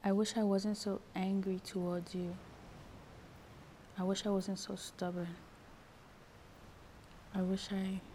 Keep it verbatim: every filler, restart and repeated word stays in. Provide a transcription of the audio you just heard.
I wish I wasn't so angry towards you. I wish I wasn't so stubborn. I wish I